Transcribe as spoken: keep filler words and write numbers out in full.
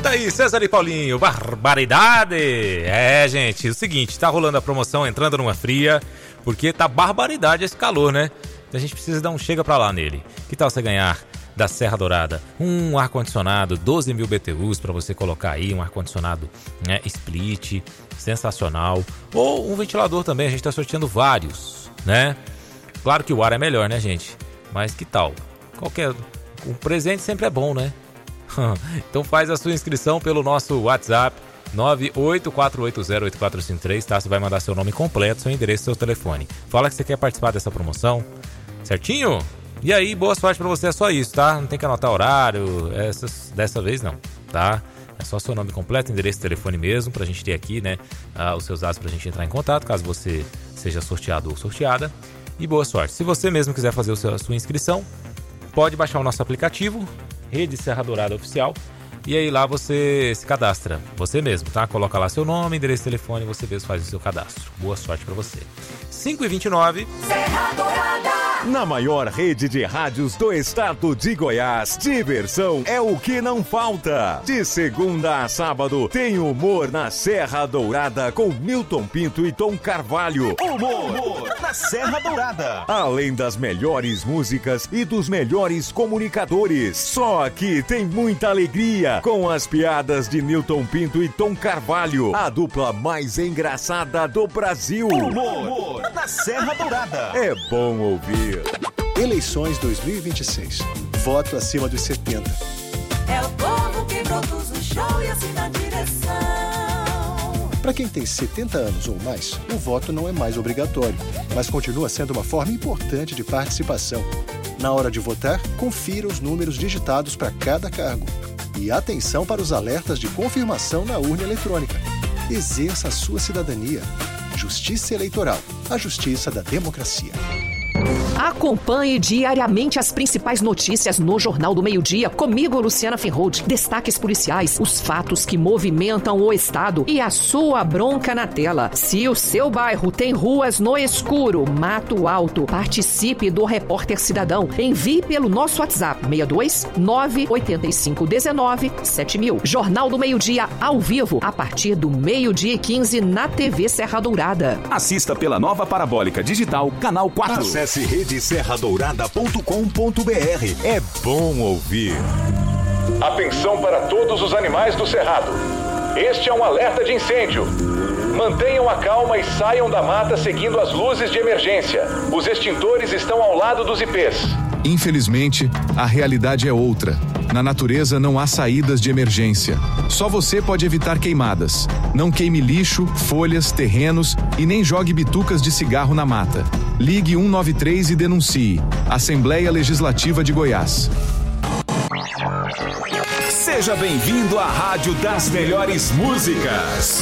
aí, César e Paulinho, barbaridade! É, gente, o seguinte, tá rolando a promoção Entrando Numa Fria, porque tá barbaridade esse calor, né? Então a gente precisa dar um chega pra lá nele. Que tal você ganhar da Serra Dourada um ar-condicionado, doze mil B T Us pra você colocar aí, um ar-condicionado, né, split, sensacional. Ou um ventilador também, a gente tá sorteando vários, né? Claro que o ar é melhor, né, gente? Mas que tal? Qualquer... Um presente sempre é bom, né? Então faz a sua inscrição pelo nosso WhatsApp nove oito quatro oito zero oito quatro cinco três, tá? Você vai mandar seu nome completo, seu endereço e seu telefone. Fala que você quer participar dessa promoção, certinho? E aí, boa sorte pra você, é só isso, tá? Não tem que anotar horário, essas, dessa vez não, tá? É só seu nome completo, endereço e telefone mesmo, pra gente ter aqui, né, ah, os seus dados pra gente entrar em contato, caso você seja sorteado ou sorteada. E boa sorte. Se você mesmo quiser fazer a sua inscrição, pode baixar o nosso aplicativo, Rede Serra Dourada Oficial, e aí lá você se cadastra, você mesmo, tá? Coloca lá seu nome, endereço, telefone, você mesmo faz o seu cadastro. Boa sorte pra você. cinco e vinte e nove. Serra Dourada. Na maior rede de rádios do estado de Goiás, diversão é o que não falta. De segunda a sábado, tem humor na Serra Dourada com Milton Pinto e Tom Carvalho. Humor, humor na Serra Dourada. Além das melhores músicas e dos melhores comunicadores. Só aqui tem muita alegria com as piadas de Milton Pinto e Tom Carvalho. A dupla mais engraçada do Brasil. Humor, humor na Serra Dourada. É bom ouvir. Eleições dois mil e vinte e seis. Voto acima dos setenta. É o povo que produz o show e assina a direção. Para quem tem setenta anos ou mais, o voto não é mais obrigatório, mas continua sendo uma forma importante de participação. Na hora de votar, confira os números digitados para cada cargo. E atenção para os alertas de confirmação na urna eletrônica. Exerça a sua cidadania. Justiça Eleitoral, a justiça da democracia. Acompanhe diariamente as principais notícias no Jornal do Meio-Dia. Comigo, Luciana Finrold. Destaques policiais, os fatos que movimentam o Estado e a sua bronca na tela. Se o seu bairro tem ruas no escuro, mato alto, participe do Repórter Cidadão. Envie pelo nosso WhatsApp seis dois nove oito cinco um nove sete mil. Jornal do Meio-Dia ao vivo, a partir do meio-dia e quinze na T V Serra Dourada. Assista pela nova parabólica digital, canal quatro. Acesse rede serra dourada ponto com ponto b r. É bom ouvir. Atenção para todos os animais do cerrado. Este é um alerta de incêndio. Mantenham a calma e saiam da mata seguindo as luzes de emergência. Os extintores estão ao lado dos ipês. Infelizmente, a realidade é outra. Na natureza não há saídas de emergência. Só você pode evitar queimadas. Não queime lixo, folhas, terrenos e nem jogue bitucas de cigarro na mata. Ligue um nove três e denuncie. Assembleia Legislativa de Goiás. Seja bem-vindo à Rádio das Melhores Músicas.